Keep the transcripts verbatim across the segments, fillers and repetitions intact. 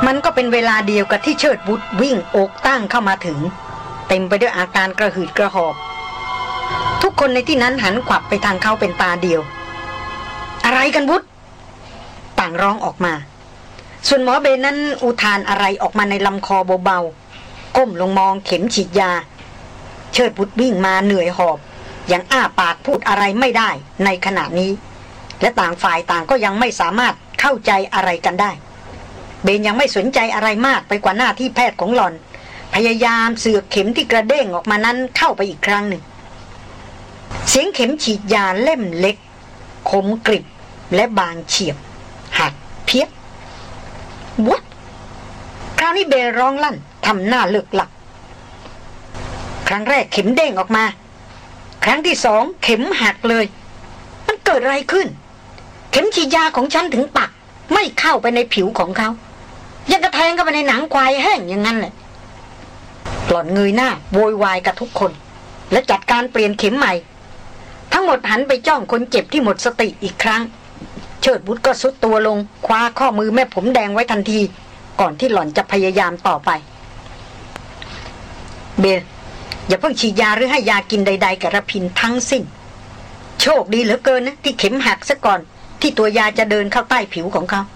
มันก็เป็นเวลาเดียวกับที่เชิดบุตรวิ่งอกตั้งเข้ามาถึงเต็มไปด้วยอาการกระหืดกระหอบทุกคนในที่นั้นหันขวับไปทางเขาเป็นตาเดียวอะไรกันบุตรต่างร้องออกมาส่วนหมอเบนนั้นอุทานอะไรออกมาในลำคอเบาๆก้มลงมองเข็มฉีดยาเชิดบุตรวิ่งมาเหนื่อยหอบยังอ้าปากพูดอะไรไม่ได้ในขณะนี้และต่างฝ่ายต่างก็ยังไม่สามารถเข้าใจอะไรกันได้เบนยังไม่สนใจอะไรมากไปกว่าหน้าที่แพทย์ของหล่อนพยายามเสือกเข็มที่กระเด้งออกมานั้นเข้าไปอีกครั้งหนึ่งเสียงเข็มฉีดยาเล่มเล็กคมกริบและบางเฉียบหักเพี้ยวัดคราวนี้เบลร้องลั่นทำหน้าเลิกหลักครั้งแรกเข็มเด้งออกมาครั้งที่สองเข็มหักเลยมันเกิดอะไรขึ้นเข็มฉีดยาของฉันถึงปักไม่เข้าไปในผิวของเขายังกระแทงเข้าไปในหนังควายแห้งอย่างนั้นแหละหล่อนเงยหน้าโวยวายกับทุกคนและจัดการเปลี่ยนเข็มใหม่ทั้งหมดหันไปจ้องคนเจ็บที่หมดสติอีกครั้งเชิดบุตรก็ซุดตัวลงคว้าข้อมือแม่ผมแดงไว้ทันทีก่อนที่หล่อนจะพยายามต่อไปเบลอย่าเพิ่งฉีดยาหรือให้ยากินใดๆกับระพินทั้งสิ้นโชคดีเหลือเกินนะที่เข็มหักซะก่อนที่ตัวยาจะเดินเข้าใต้ผิวของเขา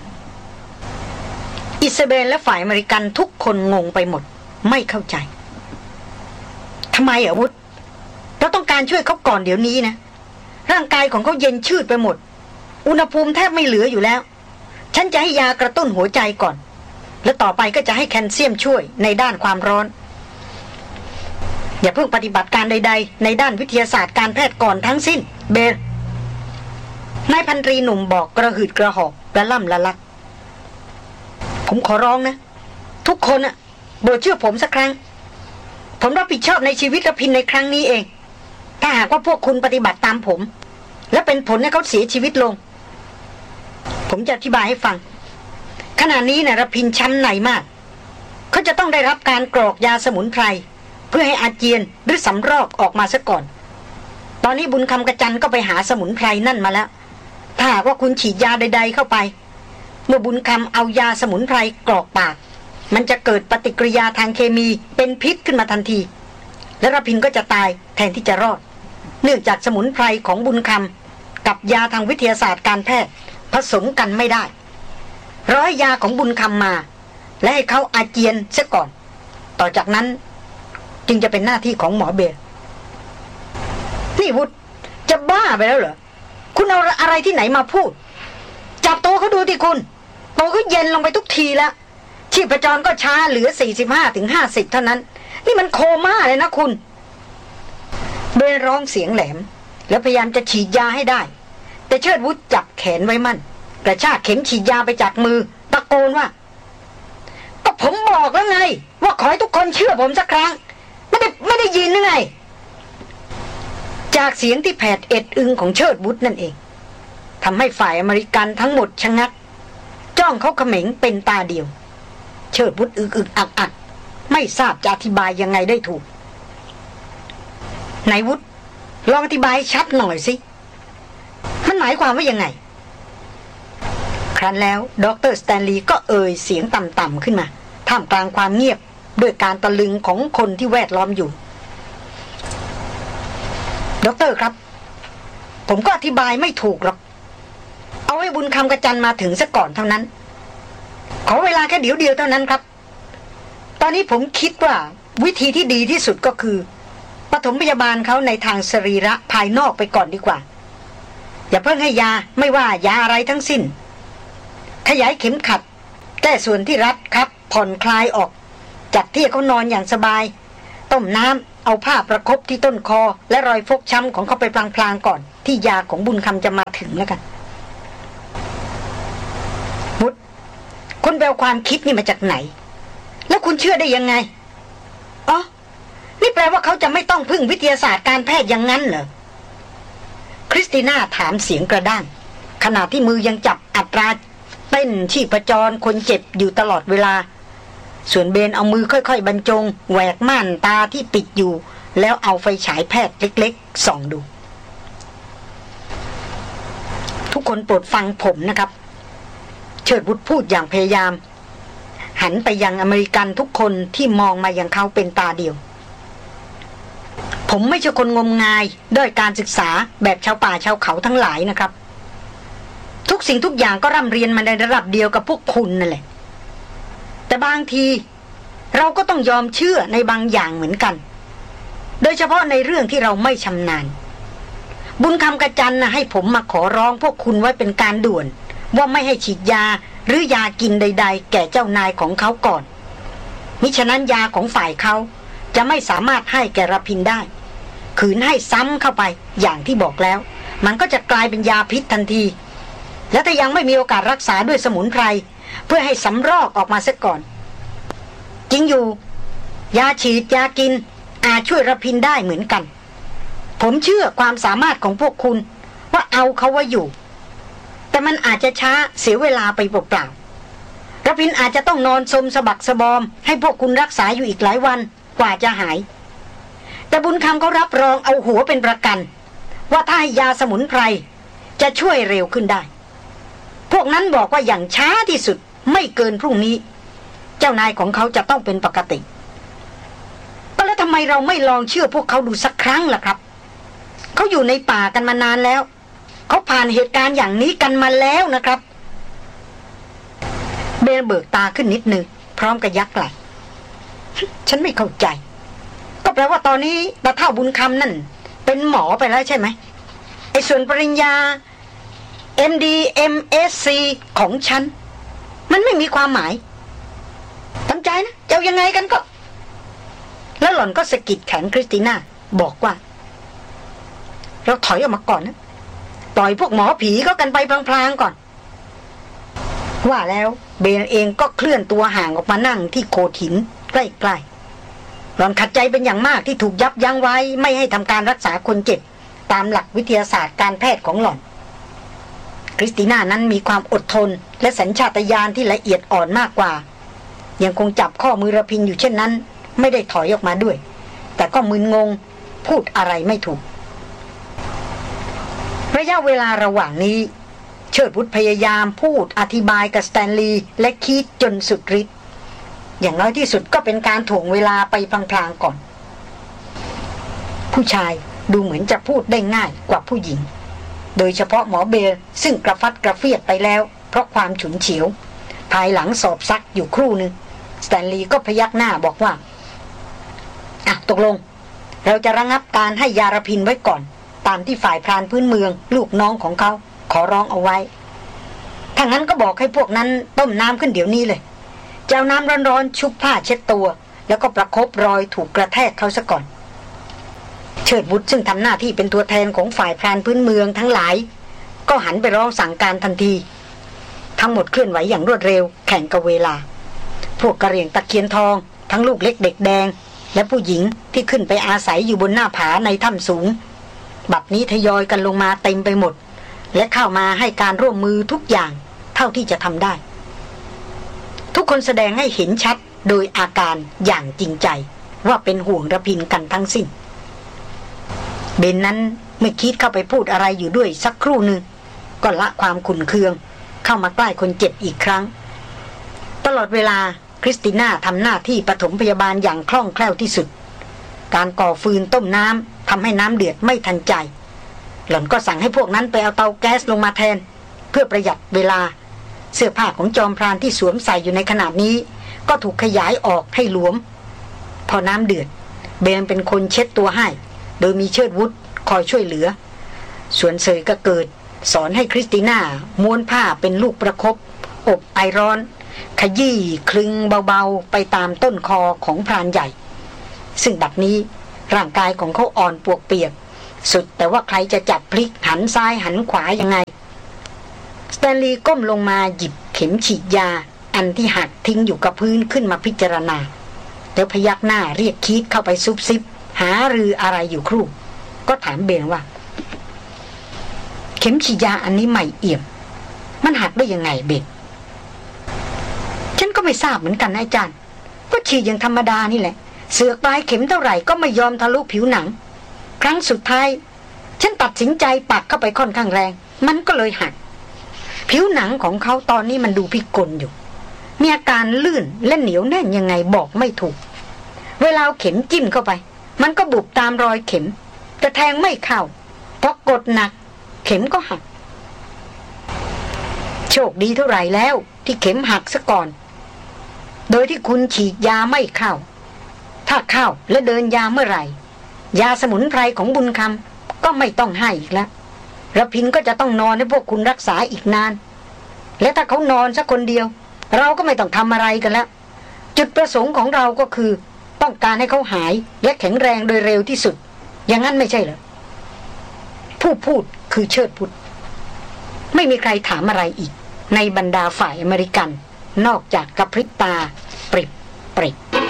อิซาเบลและฝ่ายอเมริกันทุกคนงงไปหมดไม่เข้าใจทำไมอ่ะวุฒเราต้องการช่วยเขาก่อนเดี๋ยวนี้นะร่างกายของเขาเย็นชืดไปหมดอุณหภูมิแทบไม่เหลืออยู่แล้วฉันจะให้ยากระตุ้นหัวใจก่อนแล้วต่อไปก็จะให้แคลเซียมช่วยในด้านความร้อนอย่าเพิ่งปฏิบัติการใดๆในด้านวิทยาศาสตร์การแพทย์ก่อนทั้งสิ้นเบลนายพันตรีหนุ่มบอกกระหืดกระหอบและล่ำละลักผมขอร้องนะทุกคนอะโปรดเชื่อผมสักครั้งผมรับผิดชอบในชีวิตระพินในครั้งนี้เองถ้าหากว่าพวกคุณปฏิบัติตามผมและเป็นผลให้เขาเสียชีวิตลงผมจะอธิบายให้ฟังขณะนี้นะระพินช้ำในมากเขาจะต้องได้รับการกรอกยาสมุนไพรเพื่อให้อาเจียนหรือสำรอกออกมาซะก่อนตอนนี้บุญคำกระจันก็ไปหาสมุนไพรนั่นมาแล้วถ้าหากว่าคุณฉีดยาใดๆเข้าไปเมื่อบุญคำเอายาสมุนไพรกรอกปากมันจะเกิดปฏิกิริยาทางเคมีเป็นพิษขึ้นมาทันทีและระพินก็จะตายแทนที่จะรอดเนื่องจากสมุนไพรของบุญคำกับยาทางวิทยาศาสตร์การแพทย์ผสมกันไม่ได้ร้อยยาของบุญคำมาและให้เขาอาเจียนซะก่อนต่อจากนั้นจึงจะเป็นหน้าที่ของหมอเบลนี่วุฒจะบ้าไปแล้วเหรอคุณเอาอะไรที่ไหนมาพูดจับตัวเขาดูที่คุณตัวเขาเย็นลงไปทุกทีแล้วชีพจรก็ช้าเหลือ สี่สิบห้าถึงห้าสิบ เท่านั้นนี่มันโคม่าเลยนะคุณเบลร้องเสียงแหลมแล้วพยายามจะฉีดยาให้ได้แต่เชิดวุฒจับแขนไว้มั่นกระชากเข็มฉีดยาไปจากมือตะโกนว่าก็ผมบอกแล้วไงว่าขอให้ทุกคนเชื่อผมสักครั้งไม่ได้ไม่ได้ยินหรือไงจากเสียงที่แผดเอ็ดอึงของเชิดวุฒนั่นเองทำให้ฝ่ายอเมริกันทั้งหมดชะงักจ้องเขาเขม็งเป็นตาเดียวเชิดวุฒอึกอึกอักอักไม่ทราบจะอธิบายยังไงได้ถูกไหนวุฒลองอธิบายชัดหน่อยสิมันหมายความว่ายังไงครั้นแล้วดร.สแตนลีย์ก็เอ่ยเสียงต่ำๆขึ้นมาท่ามกลางความเงียบด้วยการตะลึงของคนที่แวดล้อมอยู่ด็อกเตอร์ครับผมก็อธิบายไม่ถูกหรอกเอาให้บุญคำกระจันมาถึงซะก่อนเท่านั้นขอเวลาแค่เดี๋ยวเดียวเท่านั้นครับตอนนี้ผมคิดว่าวิธีที่ดีที่สุดก็คือปฐมพยาบาลเขาในทางสรีระภายนอกไปก่อนดีกว่าอย่าเพิ่งให้ยาไม่ว่ายาอะไรทั้งสิ้นขยายเข็มขัดแก้ส่วนที่รัดครับผ่อนคลายออกจัดที่เขานอนอย่างสบายต้มน้ำเอาผ้าประคบที่ต้นคอและรอยฟกช้ำของเขาไปพลางๆก่อนที่ยาของบุญคำจะมาถึงแล้วกันบุตรคุณแปลความคิดนี่มาจากไหนแล้วคุณเชื่อได้ยังไงอ๋อนี่แปลว่าเขาจะไม่ต้องพึ่งวิทยาศาสตร์การแพทย์อย่างนั้นเหรอคริสติน่าถามเสียงกระด้างขณะที่มือยังจับอัตราเต้นชีพจรคนเจ็บอยู่ตลอดเวลาส่วนเบนเอามือค่อยๆบรรจงแหวกม่านตาที่ปิดอยู่แล้วเอาไฟฉายแพทย์เล็กๆส่องดูทุกคนโปรดฟังผมนะครับเชิดวุฒพูดอย่างพยายามหันไปยังอเมริกันทุกคนที่มองมาอย่างเขาเป็นตาเดียวผมไม่ใช่คนงมงายด้อยการศึกษาแบบชาวป่าชาวเขาทั้งหลายนะครับทุกสิ่งทุกอย่างก็ร่ำเรียนมาในระดับเดียวกับพวกคุณนั่นแหละแต่บางทีเราก็ต้องยอมเชื่อในบางอย่างเหมือนกันโดยเฉพาะในเรื่องที่เราไม่ชำนาญบุญคำกระจันนะให้ผมมาขอร้องพวกคุณไว้เป็นการด่วนว่าไม่ให้ฉีดยาหรือยากินใดๆแก่เจ้านายของเขาก่อนมิฉะนั้นยาของฝ่ายเขาจะไม่สามารถให้แก่ระพินได้ขืนให้ซ้ำเข้าไปอย่างที่บอกแล้วมันก็จะกลายเป็นยาพิษทันทีและถ้ายังไม่มีโอกาสรักษาด้วยสมุนไพรเพื่อให้สำรอกออกมาซะก่อนจริงอยู่ยาฉีดยากินอาจช่วยระพินได้เหมือนกันผมเชื่อความสามารถของพวกคุณว่าเอาเขาไว้อยู่แต่มันอาจจะช้าเสียเวลาไปเปล่าๆระพินอาจจะต้องนอนสมสะบักสะบอมให้พวกคุณรักษาอยู่อีกหลายวันกว่าจะหายแต่บุญคำเขารับรองเอาหัวเป็นประกันว่าถ้าให้ยาสมุนไพรจะช่วยเร็วขึ้นได้พวกนั้นบอกว่าอย่างช้าที่สุดไม่เกินพรุ่งนี้เจ้านายของเขาจะต้องเป็นปกติแล้วทำไมเราไม่ลองเชื่อพวกเขาดูสักครั้งล่ะครับเขาอยู่ในป่ากันมานานแล้วเขาผ่านเหตุการณ์อย่างนี้กันมาแล้วนะครับเบนเบิกตาขึ้นนิดนึงพร้อมกับยักไหล่ฉันไม่เข้าใจก็แปลว่าตอนนี้ตาเฒ่าบุญคำนั่นเป็นหมอไปแล้วใช่ไหมไอ้ส่วนปริญญา เอ็ม ดี เอ็ม เอส ซี ของฉันมันไม่มีความหมายทำใจนะจะเอายังไงกันก็แล้วหล่อนก็สะกิดแขนคริสติน่าบอกว่าเราถอยออกมาก่อนนะปล่อยพวกหมอผีก็กันไปพลางๆก่อนว่าแล้วเบนเองก็เคลื่อนตัวห่างออกมานั่งที่โขดหินใกล้ๆหล่อนขัดใจเป็นอย่างมากที่ถูกยับยั้งไว้ไม่ให้ทำการรักษาคนเจ็บตามหลักวิทยาศาสตร์การแพทย์ของหล่อนคริสติน่านั้นมีความอดทนและสัญชาตญาณที่ละเอียดอ่อนมากกว่ายังคงจับข้อมือระพินอยู่เช่นนั้นไม่ได้ถอยออกมาด้วยแต่ก็มึนงงพูดอะไรไม่ถูกระยะเวลาระหว่างนี้เชิดวุฒพยายามพูดอธิบายกับสแตนลีย์และคีธจนสุดฤทธิ์อย่างน้อยที่สุดก็เป็นการถ่วงเวลาไปพลางๆก่อนผู้ชายดูเหมือนจะพูดได้ง่ายกว่าผู้หญิงโดยเฉพาะหมอเบลซึ่งกระฟัดกระเฟียดไปแล้วเพราะความฉุนเฉียวภายหลังสอบซักอยู่ครู่หนึ่งสแตนลีย์ก็พยักหน้าบอกว่าอ่ะตกลงเราจะระงับการให้ยาระพินไว้ก่อนตามที่ฝ่ายพรานพื้นเมืองลูกน้องของเขาขอร้องเอาไว้ถ้างั้นก็บอกให้พวกนั้นต้มน้ำขึ้นเดี๋ยวนี้เลยจะเอาน้ำร้อนๆชุบผ้าเช็ดตัวแล้วก็ประคบรอยถูกกระแทกเขาซะก่อนเชิดบุตรซึ่งทำหน้าที่เป็นตัวแทนของฝ่ายพรานพื้นเมืองทั้งหลายก็หันไปร้องสั่งการทันทีทั้งหมดเคลื่อนไหวอย่างรวดเร็วแข่งกับเวลาพวกกระเหรี่ยงตะเคียนทองทั้งลูกเล็กเด็กแดงและผู้หญิงที่ขึ้นไปอาศัยอยู่บนหน้าผาในถ้ำสูงบัดนี้ทยอยกันลงมาเต็มไปหมดและเข้ามาให้การร่วมมือทุกอย่างเท่าที่จะทำได้ทุกคนแสดงให้เห็นชัดโดยอาการอย่างจริงใจว่าเป็นห่วงระพินกันทั้งสิ้นเบนนั้นเมื่อคิดเข้าไปพูดอะไรอยู่ด้วยสักครู่หนึ่งก็ละความขุ่นเคืองเข้ามาใกล้คนเจ็บอีกครั้งตลอดเวลาคริสติน่าทำหน้าที่ปฐมพยาบาลอย่างคล่องแคล่วที่สุดการก่อฟืนต้มน้ำทำให้น้ำเดือดไม่ทันใจหล่อนก็สั่งให้พวกนั้นไปเอาเตาแก๊สลงมาแทนเพื่อประหยัดเวลาเสื้อผ้าของจอมพรานที่สวมใส่อยู่ในขณะนี้ก็ถูกขยายออกให้หลวมพอน้ำเดือดเบนเป็นคนเช็ดตัวให้โดยมีเชิดวุฒคอยช่วยเหลือส่วนเสยก็เกิดสอนให้คริสติน่าม้วนผ้าเป็นลูกประคบอบไอร้อนขยี้คลึงเบาๆไปตามต้นคอของพรานใหญ่ซึ่งบัดนี้ร่างกายของเขาอ่อนปวกเปียกสุดแต่ว่าใครจะจับพลิกหันซ้ายหันขวายังไงสแตนลีย์ก้มลงมาหยิบเข็มฉีดยาอันที่หักทิ้งอยู่กับพื้นขึ้นมาพิจารณาแล้วพยักหน้าเรียกคีธเข้าไปซุบซิบหารืออะไรอยู่ครู่ก็ถามเบนว่าเข็มฉีดยาอันนี้ใหม่เอี่ยมมันหักได้ยังไงเบนฉันก็ไม่ทราบเหมือนกันนะอาจารย์ก็ฉีดอย่างธรรมดานี่แหละเสือกปลายเข็มเท่าไหร่ก็ไม่ยอมทะลุผิวหนังครั้งสุดท้ายฉันตัดสินใจปักเข้าไปค่อนข้างแรงมันก็เลยหักผิวหนังของเขาตอนนี้มันดูพิกลอยู่มีมีอาการลื่นและเหนียวแน่นยังไงบอกไม่ถูกเวลาเข็มจิ้มเข้าไปมันก็บุบตามรอยเข็มแต่แทงไม่เข้าเพราะกดหนักเข็มก็หักโชคดีเท่าไหร่แล้วที่เข็มหักซะก่อนโดยที่คุณฉีดยาไม่เข้าถ้าเข้าและเดินยาเมื่อไหร่ยาสมุนไพรของบุญคำก็ไม่ต้องให้อีกแล้วระพินก็จะต้องนอนให้พวกคุณรักษาอีกนานและถ้าเขานอนสักคนเดียวเราก็ไม่ต้องทำอะไรกันแล้วจุดประสงค์ของเราก็คือต้องการให้เขาหายและแข็งแรงโดยเร็วที่สุดอย่างนั้นไม่ใช่เหรอผู้พูดคือเชิดพุทธไม่มีใครถามอะไรอีกในบรรดาฝ่ายอเมริกันนอกจากกระพริบตาปริบปริบ